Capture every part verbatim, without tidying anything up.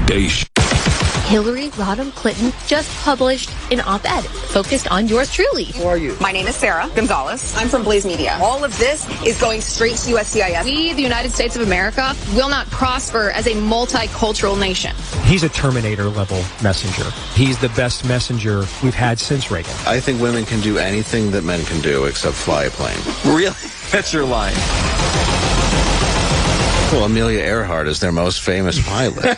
Station. Hillary Rodham Clinton just published an op-ed focused on yours truly. Who are you? My name is Sarah Gonzalez. I'm from Blaze Media. All of this is going straight to U S C I S. We, the United States of America, will not prosper as a multicultural nation. He's a Terminator-level messenger. He's the best messenger we've had since Reagan. I think women can do anything that men can do except fly a plane. Really? That's your line. Well, Amelia Earhart is their most famous pilot.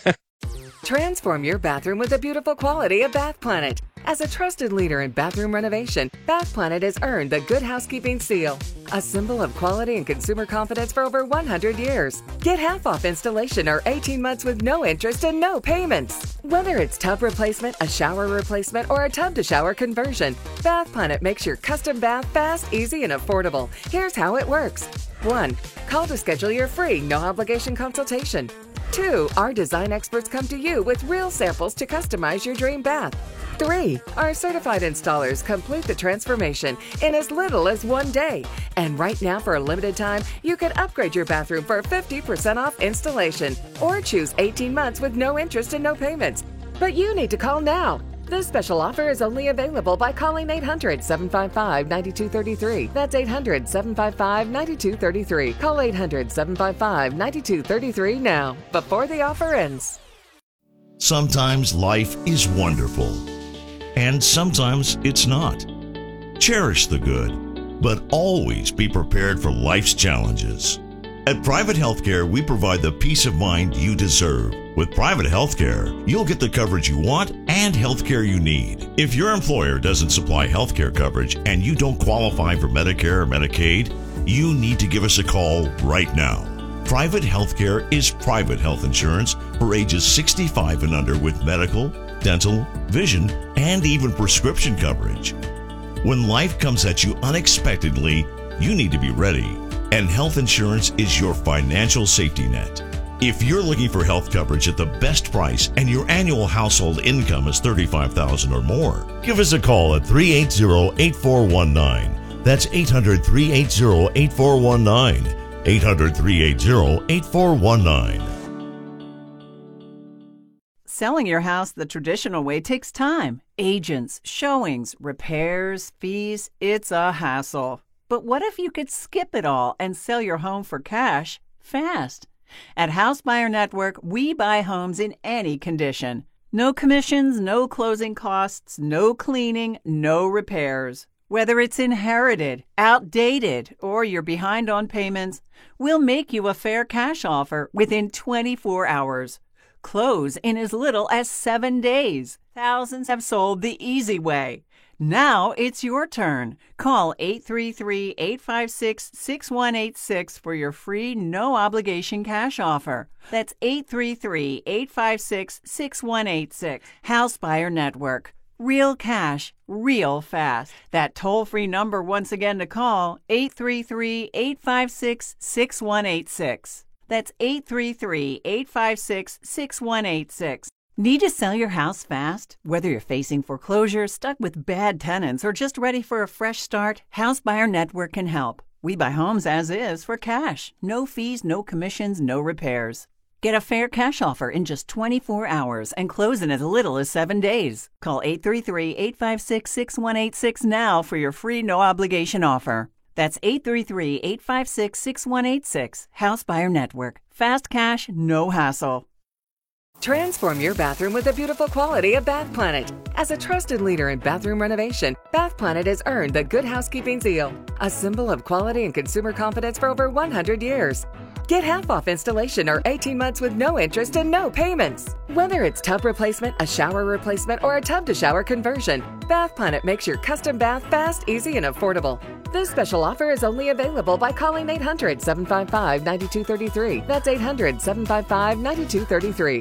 Transform your bathroom with the beautiful quality of Bath Planet. As a trusted leader in bathroom renovation, Bath Planet has earned the Good Housekeeping seal, a symbol of quality and consumer confidence for over one hundred years. Get half off installation or eighteen months with no interest and no payments. Whether it's tub replacement, a shower replacement, or a tub-to-shower conversion, Bath Planet makes your custom bath fast, easy, and affordable. Here's how it works. one. Call to schedule your free, no-obligation consultation. two. Our design experts come to you with real samples to customize your dream bath. three. Our certified installers complete the transformation in as little as one day. And right now, for a limited time, you can upgrade your bathroom for fifty percent off installation or choose eighteen months with no interest and no payments. But you need to call now. This special offer is only available by calling eight hundred, seven five five, nine two three three. That's eight hundred, seven five five, nine two three three. Call eight hundred, seven five five, nine two three three now, before the offer ends. Sometimes life is wonderful, and sometimes it's not. Cherish the good, but always be prepared for life's challenges. At Private Healthcare, we provide the peace of mind you deserve. With Private Healthcare, you'll get the coverage you want and healthcare you need. If your employer doesn't supply healthcare coverage and you don't qualify for Medicare or Medicaid, you need to give us a call right now. Private Healthcare is private health insurance for ages sixty-five and under with medical, dental, vision, and even prescription coverage. When life comes at you unexpectedly, you need to be ready. And health insurance is your financial safety net. If you're looking for health coverage at the best price and your annual household income is thirty-five thousand dollars or more, give us a call at three eight zero, eight four one nine. That's eight hundred, three eight zero, eight four one nine. eight hundred, three eight zero, eight four one nine. Selling your house the traditional way takes time. Agents, showings, repairs, fees. It's a hassle. But what if you could skip it all and sell your home for cash fast? At House Buyer Network, we buy homes in any condition. No commissions, no closing costs, no cleaning, no repairs. Whether it's inherited, outdated, or you're behind on payments, we'll make you a fair cash offer within twenty-four hours. Close in as little as seven days. Thousands have sold the easy way. Now it's your turn. Call eight three three, eight five six, six one eight six for your free no-obligation cash offer. That's eight three three, eight five six, six one eight six. House Buyer Network. Real cash, real fast. That toll-free number once again to call, eight three three, eight five six, six one eight six. That's eight three three, eight five six, six one eight six. Need to sell your house fast? Whether you're facing foreclosure, stuck with bad tenants, or just ready for a fresh start, House Buyer Network can help. We buy homes as is for cash. No fees, no commissions, no repairs. Get a fair cash offer in just twenty-four hours and close in as little as seven days. Call eight three three, eight five six, six one eight six now for your free no-obligation offer. That's eight three three, eight five six, six one eight six. House Buyer Network. Fast cash, no hassle. Transform your bathroom with the beautiful quality of Bath Planet. As a trusted leader in bathroom renovation, Bath Planet has earned the Good Housekeeping seal, a symbol of quality and consumer confidence for over one hundred years. Get half off installation or eighteen months with no interest and no payments. Whether it's tub replacement, a shower replacement, or a tub-to-shower conversion, Bath Planet makes your custom bath fast, easy, and affordable. This special offer is only available by calling eight hundred, seven five five, nine two three three. That's eight hundred, seven five five, nine two three three.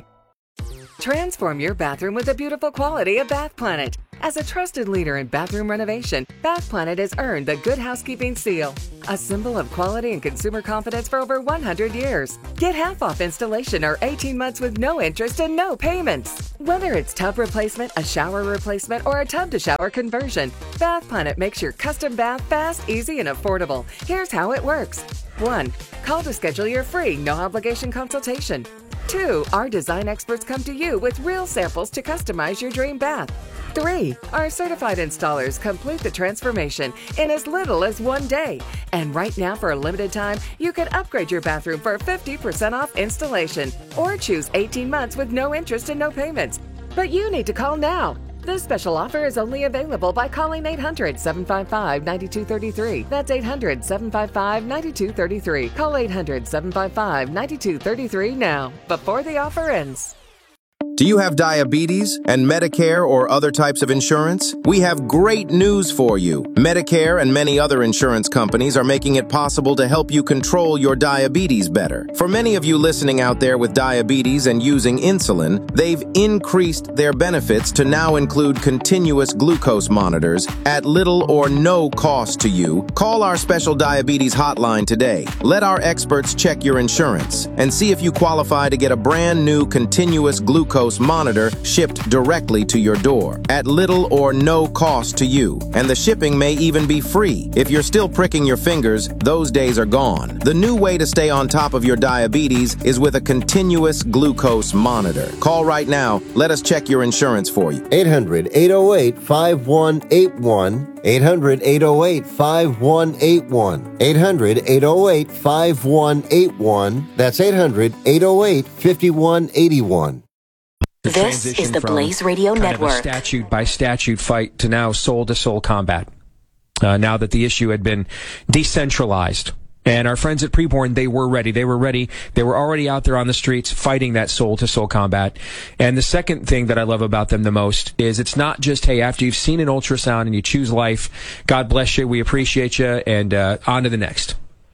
Transform your bathroom with the beautiful quality of Bath Planet. As a trusted leader in bathroom renovation, Bath Planet has earned the Good Housekeeping seal, a symbol of quality and consumer confidence for over one hundred years. Get half off installation or eighteen months with no interest and no payments. Whether it's tub replacement, a shower replacement, or a tub-to-shower conversion, Bath Planet makes your custom bath fast, easy, and affordable. Here's how it works. one. Call to schedule your free no-obligation consultation. Two, our design experts come to you with real samples to customize your dream bath. Three, our certified installers complete the transformation in as little as one day. And right now, for a limited time, you can upgrade your bathroom for fifty percent off installation or choose eighteen months with no interest and no payments. But you need to call now. This special offer is only available by calling eight hundred, seven five five, nine two three three. That's eight hundred, seven five five, nine two three three. Call eight hundred, seven five five, nine two three three now, before the offer ends. Do you have diabetes and Medicare or other types of insurance? We have great news for you. Medicare and many other insurance companies are making it possible to help you control your diabetes better. For many of you listening out there with diabetes and using insulin, they've increased their benefits to now include continuous glucose monitors at little or no cost to you. Call our special diabetes hotline today. Let our experts check your insurance and see if you qualify to get a brand new continuous glucose monitor shipped directly to your door at little or no cost to you. And the shipping may even be free. If you're still pricking your fingers, those days are gone. The new way to stay on top of your diabetes is with a continuous glucose monitor. Call right now. Let us check your insurance for you. eight hundred, eight oh eight, five one eight one. eight hundred, eight oh eight, five one eight one. eight hundred, eight oh eight, five one eight one. That's eight hundred, eight oh eight, five one eight one. This is the Blaze Radio Network. Kind of a statute by statute fight to now soul to soul combat. Uh, now that the issue had been decentralized. And our friends at Preborn, they were ready. They were ready. They were already out there on the streets fighting that soul to soul combat. And the second thing that I love about them the most is it's not just, hey, after you've seen an ultrasound and you choose life, God bless you, we appreciate you, and uh, on to the next.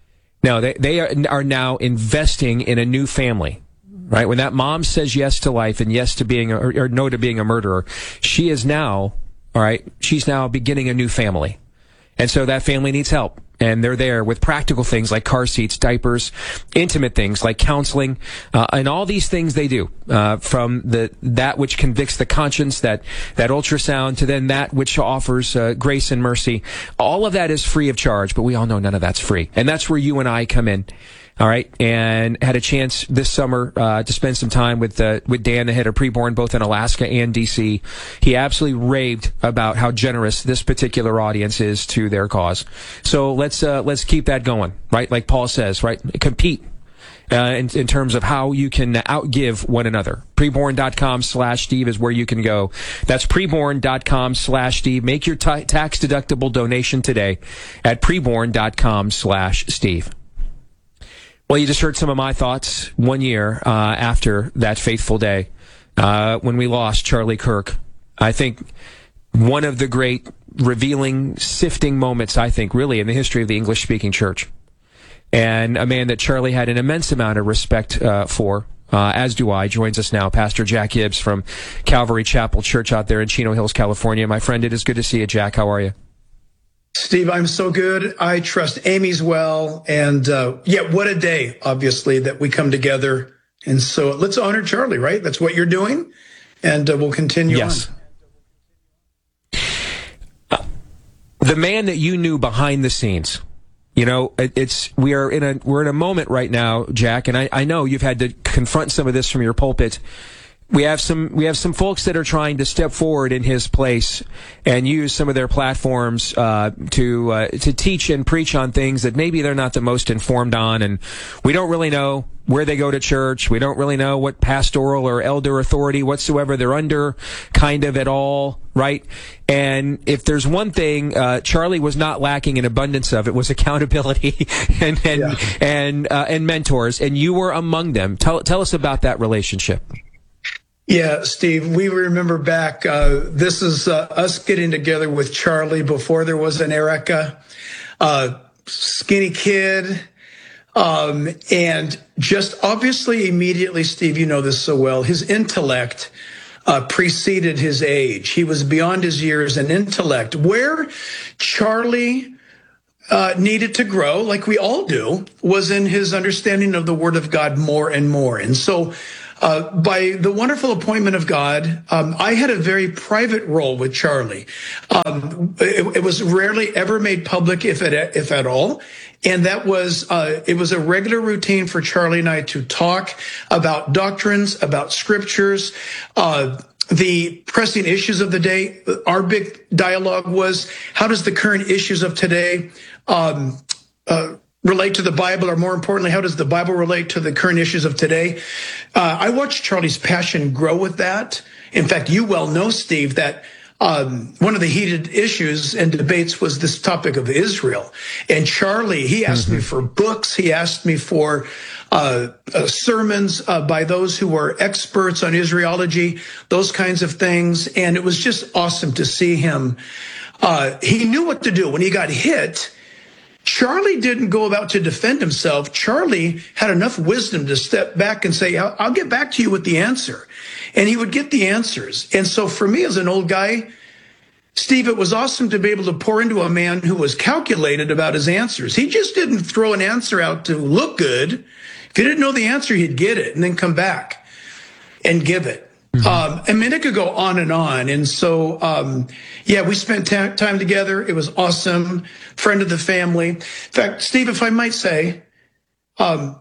No, they, they are, are now investing in a new family. Right? When that mom says yes to life and yes to being, a, or, or no to being a murderer, she is now, all right, she's now beginning a new family. And so that family needs help. And they're there with practical things like car seats, diapers, intimate things like counseling, uh, and all these things they do, uh, from the, that which convicts the conscience, that, that ultrasound, to then that which offers, uh, grace and mercy. All of that is free of charge, but we all know none of that's free. And that's where you and I come in. All right, and had a chance this summer uh, to spend some time with uh, with Dan, the head of Preborn, both in Alaska and D C. He absolutely raved about how generous this particular audience is to their cause. So let's uh, let's keep that going, right? Like Paul says, right? Compete uh, in, in terms of how you can outgive one another. Preborn.com slash Steve is where you can go. That's preborn.com slash Steve. Make your t- tax deductible donation today at preborn.com slash Steve. Well, you just heard some of my thoughts one year uh, after that fateful day uh, when we lost Charlie Kirk. I think one of the great revealing, sifting moments, I think, really in the history of the English-speaking church. And a man that Charlie had an immense amount of respect uh, for, uh, as do I, joins us now, Pastor Jack Gibbs from Calvary Chapel Church out there in Chino Hills, California. My friend, it is good to see you, Jack. How are you? Steve, I'm so good. I trust Amy's well. And uh, yeah, what a day, obviously, that we come together. And so let's honor Charlie, right? That's what you're doing. And uh, we'll continue yes. on. Uh, the man that you knew behind the scenes, you know, it, it's we are in a we're in a moment right now, Jack, and I, I know you've had to confront some of this from your pulpit. We have some we have some folks that are trying to step forward in his place and use some of their platforms uh, to uh, to teach and preach on things that maybe they're not the most informed on, and we don't really know where they go to church. We don't really know what pastoral or elder authority whatsoever they're under, kind of at all, right? And if there's one thing uh, Charlie was not lacking in abundance of, it was accountability and and yeah. and, uh, and mentors, and you were among them. Tell tell us about that relationship. Yeah, Steve, we remember back, uh, this is uh, us getting together with Charlie before there was an Erica, uh, skinny kid, um, and just obviously immediately, Steve, you know this so well, his intellect uh, preceded his age. He was beyond his years in intellect. Where Charlie uh, needed to grow, like we all do, was in his understanding of the Word of God more and more. And so Uh, by the wonderful appointment of God, um, I had a very private role with Charlie. Um, it, it was rarely ever made public, if at, if at all. And that was, uh, it was a regular routine for Charlie and I to talk about doctrines, about scriptures, uh, the pressing issues of the day. Our big dialogue was, how does the current issues of today, um, uh, relate to the Bible, or more importantly, how does the Bible relate to the current issues of today? Uh, I watched Charlie's passion grow with that. In fact, you well know, Steve, that um, one of the heated issues and debates was this topic of Israel. And Charlie, he asked mm-hmm. me for books. He asked me for uh, uh, sermons uh, by those who were experts on Israelology, those kinds of things. And it was just awesome to see him. Uh, he knew what to do when he got hit. Charlie didn't go about to defend himself. Charlie had enough wisdom to step back and say, I'll, I'll get back to you with the answer. And he would get the answers. And so for me as an old guy, Steve, it was awesome to be able to pour into a man who was calculated about his answers. He just didn't throw an answer out to look good. If he didn't know the answer, he'd get it and then come back and give it. Mm-hmm. Um, I mean, it could go on and on. And so, um, yeah, we spent ta- time together. It was awesome. Friend of the family. In fact, Steve, if I might say, um,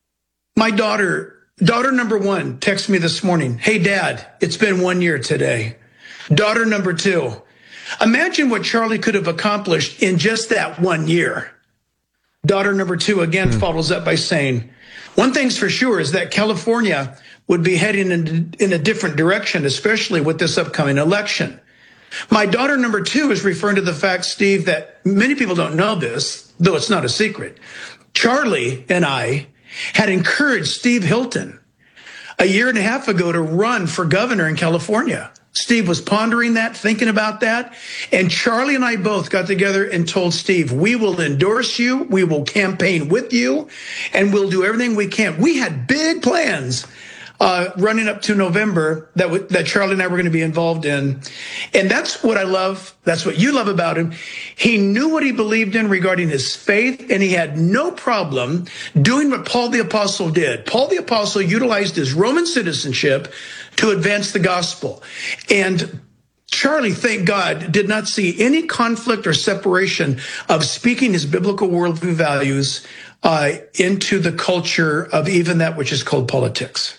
my daughter, daughter number one texted me this morning. Hey, Dad, it's been one year today. Daughter number two. Imagine what Charlie could have accomplished in just that one year. Daughter number two again mm-hmm. follows up by saying, one thing's for sure is that California would be heading in, in a different direction, especially with this upcoming election. My daughter number two is referring to the fact, Steve, that many people don't know this, though it's not a secret. Charlie and I had encouraged Steve Hilton a year and a half ago to run for governor in California. Steve was pondering that, thinking about that. And Charlie and I both got together and told Steve, we will endorse you, we will campaign with you, and we'll do everything we can. We had big plans Uh, running up to November that w- that Charlie and I were going to be involved in. And that's what I love. That's what you love about him. He knew what he believed in regarding his faith, and he had no problem doing what Paul the Apostle did. Paul the Apostle utilized his Roman citizenship to advance the gospel. And Charlie, thank God, did not see any conflict or separation of speaking his biblical worldview values uh, into the culture of even that which is called politics.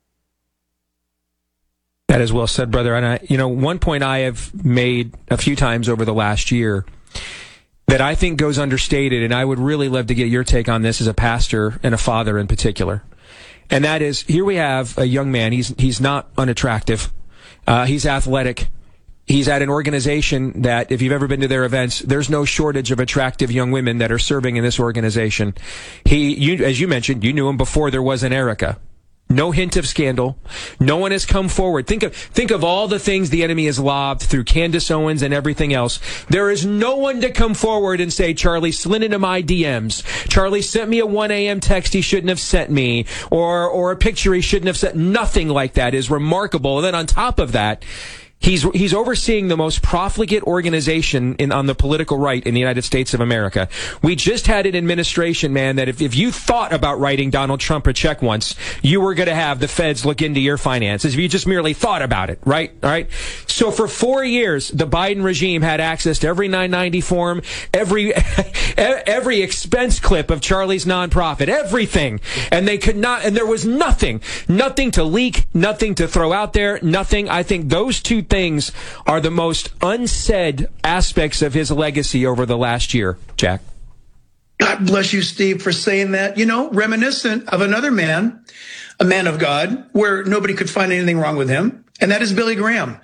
That is well said, brother. And I, you know, one point I have made a few times over the last year that I think goes understated, and I would really love to get your take on this as a pastor and a father in particular. And that is, here we have a young man. He's he's not unattractive. Uh, he's athletic. He's at an organization that, if you've ever been to their events, there's no shortage of attractive young women that are serving in this organization. He, you, as you mentioned, you knew him before there was an Erica. No hint of scandal. No one has come forward. Think of, think of all the things the enemy has lobbed through Candace Owens and everything else. There is no one to come forward and say, Charlie slid into my D Ms. Charlie sent me a one a.m. text he shouldn't have sent me, or, or a picture he shouldn't have sent. Nothing like that is remarkable. And then on top of that, He's he's overseeing the most profligate organization in on the political right in the United States of America. We just had an administration, man, that if, if you thought about writing Donald Trump a check once, you were going to have the feds look into your finances. If you just merely thought about it, right? All right. So for four years, the Biden regime had access to every nine ninety form, every every expense clip of Charlie's nonprofit, everything, and they could not. And there was nothing, nothing to leak, nothing to throw out there, nothing. I think those two things are the most unsaid aspects of his legacy over the last year, Jack. God bless you, Steve, for saying that. You know, reminiscent of another man, a man of God, where nobody could find anything wrong with him, and that is Billy Graham.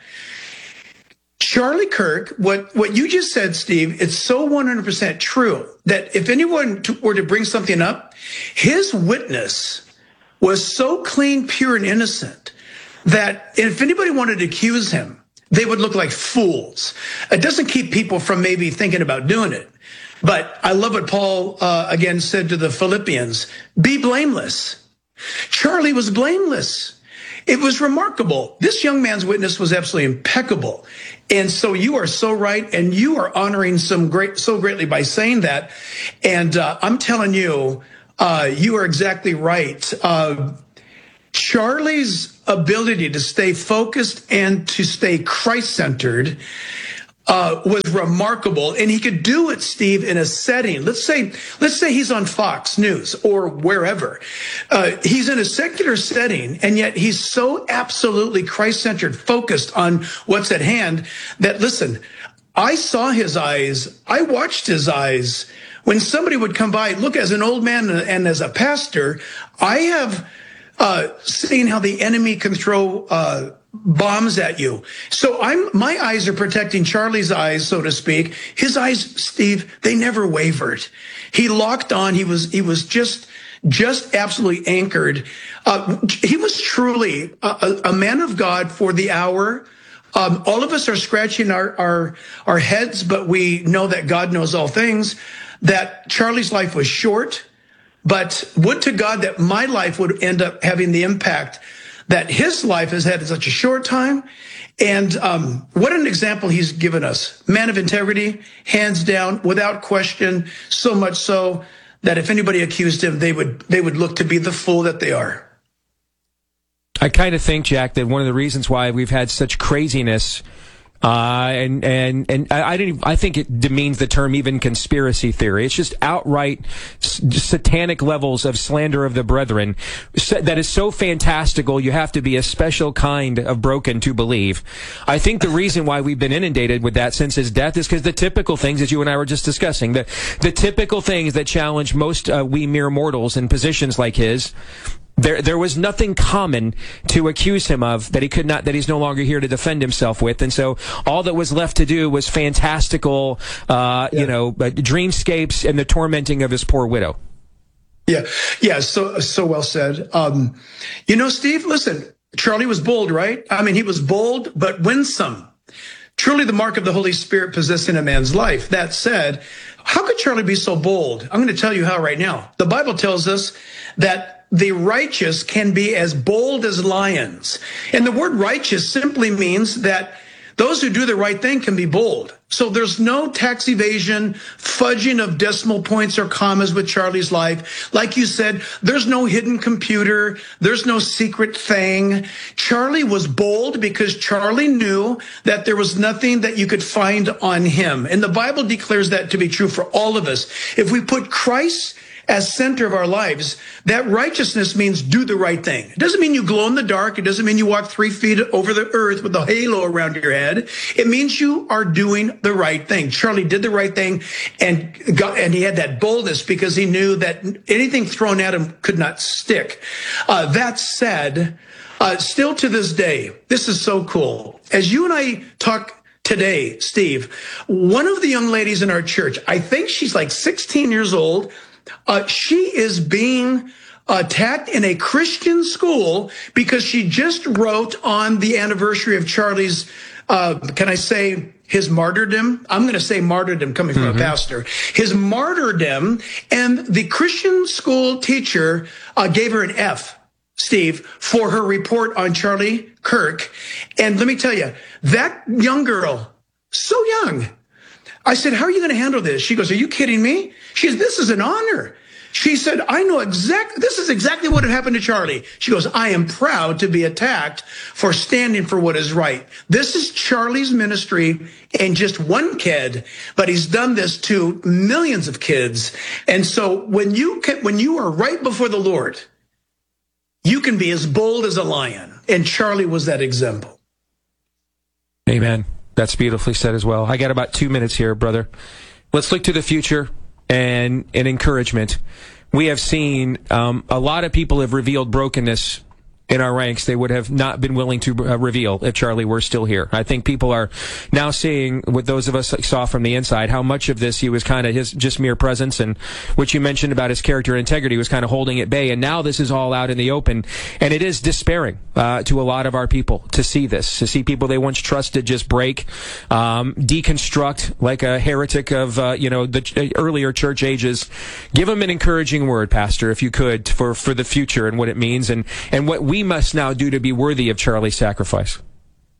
Charlie Kirk, what, what you just said, Steve, it's so one hundred percent true that if anyone to, were to bring something up, his witness was so clean, pure, and innocent that if anybody wanted to accuse him, they would look like fools. It doesn't keep people from maybe thinking about doing it. But I love what Paul, uh, again, said to the Philippians, be blameless. Charlie was blameless. It was remarkable. This young man's witness was absolutely impeccable. And so you are so right, and you are honoring some great, so greatly by saying that. And uh, I'm telling you, uh, you are exactly right. Uh, Charlie's ability to stay focused and to stay Christ-centered uh, was remarkable, and he could do it, Steve, in a setting. Let's say, let's say he's on Fox News or wherever. Uh, he's in a secular setting, and yet he's so absolutely Christ-centered, focused on what's at hand that, listen, I saw his eyes. I watched his eyes. When somebody would come by, look, as an old man and as a pastor, I have uh, seen how the enemy can throw uh, bombs at you. So I'm, my eyes are protecting Charlie's eyes, so to speak. His eyes, Steve, they never wavered. He locked on. He was, he was just, just absolutely anchored. Uh, he was truly a, a man of God for the hour. Um, all of us are scratching our, our, our heads, but we know that God knows all things, that Charlie's life was short, but would to God that my life would end up having the impact that his life has had in such a short time. And um, what an example he's given us. Man of integrity, hands down, without question, so much so that if anybody accused him, they would they would look to be the fool that they are. I kind of think, Jack, that one of the reasons why we've had such craziness, uh, and, and, and I, I didn't, I think it demeans the term even conspiracy theory. It's just outright s- satanic levels of slander of the brethren that is so fantastical. You have to be a special kind of broken to believe. I think the reason why we've been inundated with that since his death is because the typical things, as you and I were just discussing, the, the typical things that challenge most, uh, we mere mortals in positions like his, There, there was nothing common to accuse him of that he could not, that he's no longer here to defend himself with. And so all that was left to do was fantastical, uh, yeah. you know, uh, dreamscapes and the tormenting of his poor widow. Yeah. Yeah. So, so well said. Um, you know, Steve, listen, Charlie was bold, right? I mean, he was bold, but winsome. Truly the mark of the Holy Spirit possessed in a man's life. That said, how could Charlie be so bold? I'm going to tell you how right now. The Bible tells us that the righteous can be as bold as lions. And the word righteous simply means that those who do the right thing can be bold. So there's no tax evasion, fudging of decimal points or commas with Charlie's life. Like you said, there's no hidden computer. There's no secret thing. Charlie was bold because Charlie knew that there was nothing that you could find on him. And the Bible declares that to be true for all of us. If we put Christ as center of our lives, that righteousness means do the right thing. It doesn't mean you glow in the dark. It doesn't mean you walk three feet over the earth with a halo around your head. It means you are doing the right thing. Charlie did the right thing, and got, and he had that boldness because he knew that anything thrown at him could not stick. Uh, that said, uh, still to this day, this is so cool. As you and I talk today, Steve, one of the young ladies in our church, I think she's like sixteen years old, Uh, she is being attacked in a Christian school because she just wrote on the anniversary of Charlie's, uh, can I say his martyrdom? I'm going to say martyrdom coming from mm-hmm. a pastor. His martyrdom, and the Christian school teacher uh, gave her an F, Steve, for her report on Charlie Kirk. And let me tell you, that young girl, so young, I said, how are you going to handle this? She goes, are you kidding me? She says, this is an honor. She said, I know exactly, this is exactly what had happened to Charlie. She goes, I am proud to be attacked for standing for what is right. This is Charlie's ministry and just one kid, but he's done this to millions of kids. And so when you can, when you are right before the Lord, you can be as bold as a lion. And Charlie was that example. Amen. That's beautifully said as well. I got about two minutes here, brother. Let's look to the future and, and encouragement. We have seen um, a lot of people have revealed brokenness in our ranks they would have not been willing to uh, reveal if Charlie were still here. I think people are now seeing, what those of us saw from the inside, how much of this he was kind of his just mere presence, and what you mentioned about his character and integrity was kind of holding at bay. And now this is all out in the open, and it is despairing uh, to a lot of our people to see this, to see people they once trusted just break, um, deconstruct like a heretic of uh, you know the earlier church ages. Give them an encouraging word, Pastor, if you could, for for the future and what it means, and and what we must now do to be worthy of Charlie's sacrifice.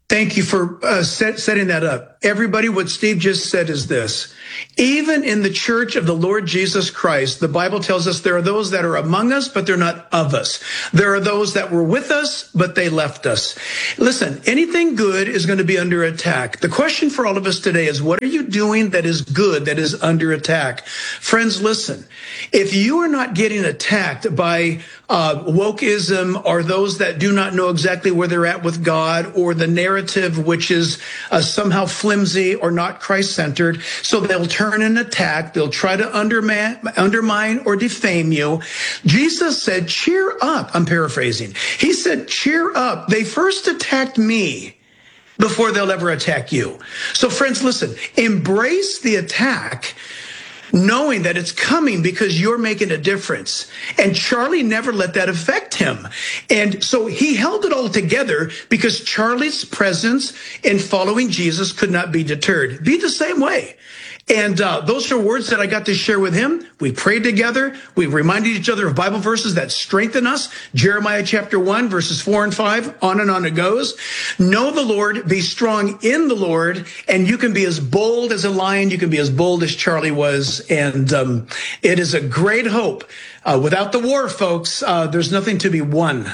Thank you for uh, set, setting that up. Everybody, what Steve just said is this. Even in the church of the Lord Jesus Christ, the Bible tells us there are those that are among us, but they're not of us. There are those that were with us, but they left us. Listen, anything good is going to be under attack. The question for all of us today is, what are you doing that is good, that is under attack? Friends, listen, if you are not getting attacked by uh, wokeism or those that do not know exactly where they're at with God, or the narrative which is uh, somehow flimsy or not Christ-centered, so they'll turn and attack. They'll try to undermine, undermine or defame you. Jesus said, cheer up. I'm paraphrasing. He said, cheer up. They first attacked me before they'll ever attack you. So friends, listen, embrace the attack, knowing that it's coming because you're making a difference. And Charlie never let that affect him. And so he held it all together because Charlie's presence in following Jesus could not be deterred. Be the same way. And uh, those are words that I got to share with him. We prayed together. We reminded each other of Bible verses that strengthen us. Jeremiah chapter one, verses four and five, on and on it goes. Know the Lord, be strong in the Lord, and you can be as bold as a lion. You can be as bold as Charlie was. And um, it is a great hope. Uh, without the war, folks, uh, there's nothing to be won.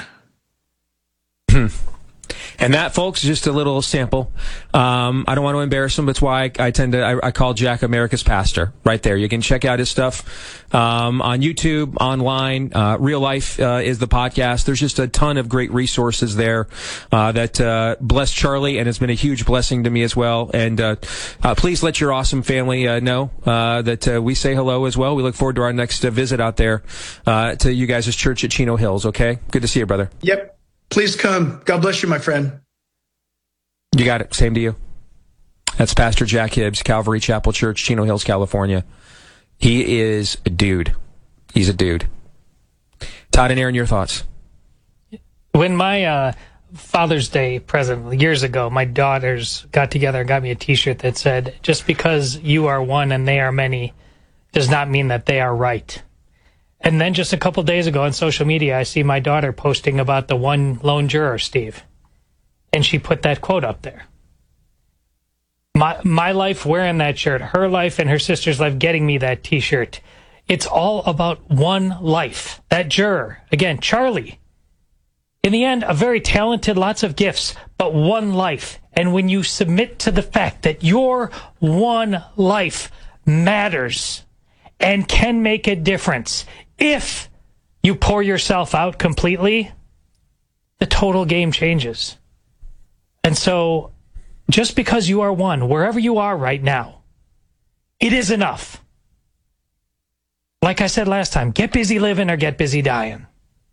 And that, folks, is just a little sample. Um, I don't want to embarrass him. That's why I, I tend to, I, I call Jack America's Pastor right there. You can check out his stuff um, on YouTube, online. Uh, Real Life uh, is the podcast. There's just a ton of great resources there uh, that uh, bless Charlie, and it's been a huge blessing to me as well. And uh, uh, please let your awesome family uh, know uh, that uh, we say hello as well. We look forward to our next uh, visit out there uh, to you guys' church at Chino Hills, okay? Good to see you, brother. Yep. Please come. God bless you, my friend. You got it. Same to you. That's Pastor Jack Hibbs, Calvary Chapel Church, Chino Hills, California. He is a dude. He's a dude. Todd and Aaron, your thoughts? When my uh, Father's Day present years ago, my daughters got together and got me a T-shirt that said, just because you are one and they are many does not mean that they are right. And then just a couple days ago on social media, I see my daughter posting about the one lone juror, Steve. And she put that quote up there. My my life wearing that shirt, her life and her sister's life getting me that T-shirt. It's all about one life. That juror, again, Charlie. In the end, a very talented, lots of gifts, but one life. And when you submit to the fact that your one life matters and can make a difference, if you pour yourself out completely, the total game changes. And so, just because you are one, wherever you are right now, it is enough. Like I said last time, get busy living or get busy dying.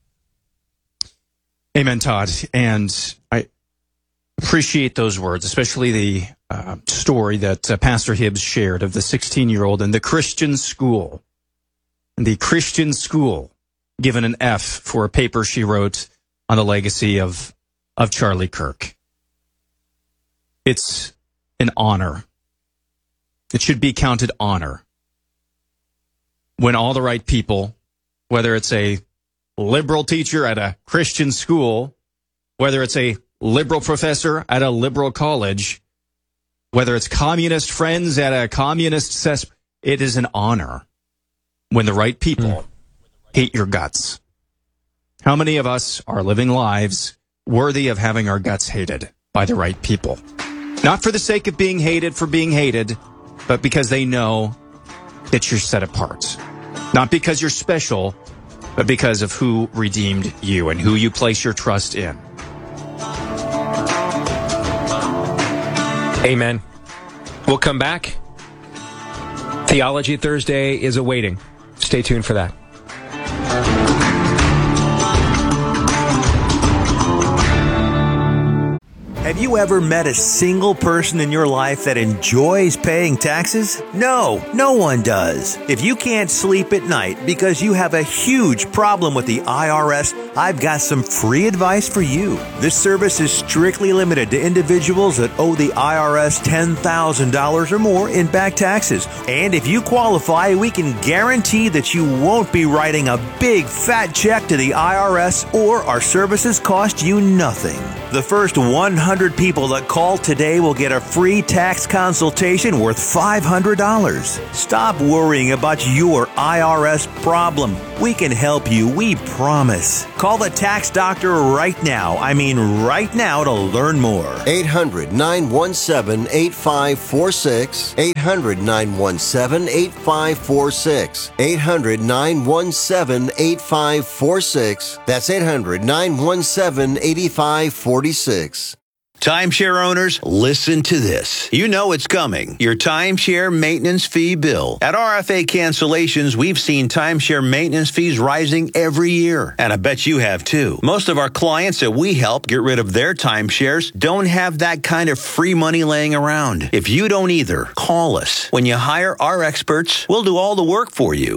Amen, Todd. And I appreciate those words, especially the uh, story that uh, Pastor Hibbs shared of the sixteen-year-old in the Christian school. The Christian school given an F for a paper she wrote on the legacy of, of Charlie Kirk. It's an honor. It should be counted honor when all the right people, whether it's a liberal teacher at a Christian school, whether it's a liberal professor at a liberal college, whether it's communist friends at a communist cess, it is an honor when the right people mm. hate your guts. How many of us are living lives worthy of having our guts hated by the right people? Not for the sake of being hated for being hated, but because they know that you're set apart. Not because you're special, but because of who redeemed you and who you place your trust in. Amen. We'll come back. Theology Thursday is awaiting. Stay tuned for that. Have you ever met a single person in your life that enjoys paying taxes? No, no one does. If you can't sleep at night because you have a huge problem with the I R S, I've got some free advice for you. This service is strictly limited to individuals that owe the I R S ten thousand dollars or more in back taxes. And if you qualify, we can guarantee that you won't be writing a big fat check to the I R S, or our services cost you nothing. The first one hundred hundred people that call today will get a free tax consultation worth five hundred dollars. Stop worrying about your I R S problem. We can help you, we promise. Call the tax doctor right now. I mean right now to learn more. eight hundred, nine one seven, eight five four six. eight hundred, nine one seven, eight five four six. eight hundred, nine one seven, eight five four six. That's eight hundred, nine one seven, eight five four six. Timeshare owners, listen to this. You know it's coming. Your timeshare maintenance fee bill. At R F A Cancellations, we've seen timeshare maintenance fees rising every year. And I bet you have too. Most of our clients that we help get rid of their timeshares don't have that kind of free money laying around. If you don't either, call us. When you hire our experts, we'll do all the work for you.